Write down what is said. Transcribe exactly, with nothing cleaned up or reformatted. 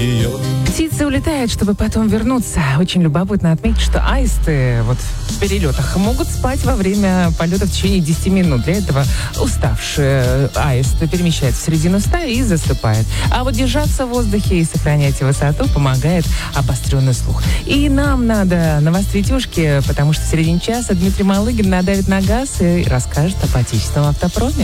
ее. Птицы улетают, чтобы потом вернуться. Очень любопытно отметить, что аисты вот в перелетах могут спать во время полета в течение десяти минут. Для этого уставший аист перемещается в середину стаи и засыпает. А вот держаться в воздухе и сохранять высоту помогает обостренный слух. И нам надо навострить ушки, потому что в середине часа Дмитрий Малыгин надавит на газ и расскажет об отечественном автопроме.